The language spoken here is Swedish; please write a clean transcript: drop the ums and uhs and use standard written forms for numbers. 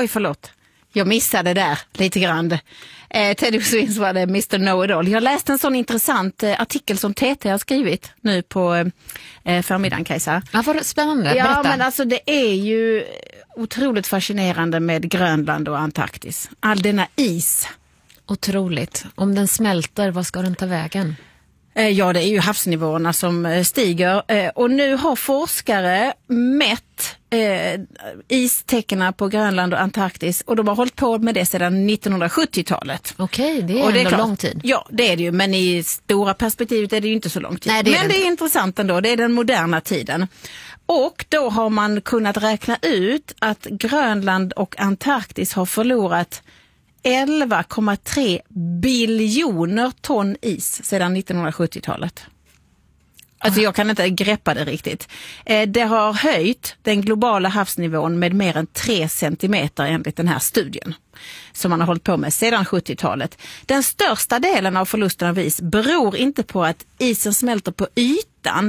Oj, förlåt. Jag missade där lite grann. Teddy Swims var det Mr. Know-It-All. Jag läste en sån intressant artikel som TT har skrivit nu på förmiddagen, Kajsa. Ja, vad spännande. Ja, berätta. men alltså det är ju otroligt fascinerande med Grönland och Antarktis. All denna is. Otroligt. Om den smälter, vad ska den ta vägen? Ja, det är ju havsnivåerna som stiger. Och nu har forskare mätt istäckena på Grönland och Antarktis. Och de har hållit på med det sedan 1970-talet. Okej, det är ändå lång tid. Ja, det är det ju. Men i stora perspektivet är det ju inte så lång tid. Nej, men det är intressant ändå. Det är den moderna tiden. Och då har man kunnat räkna ut att Grönland och Antarktis har förlorat 11,3 biljoner ton is sedan 1970-talet. Alltså jag kan inte greppa det riktigt. Det har höjt den globala havsnivån med mer än 3 centimeter enligt den här studien som man har hållit på med sedan 70-talet. Den största delen av förlusten av is beror inte på att isen smälter på ytan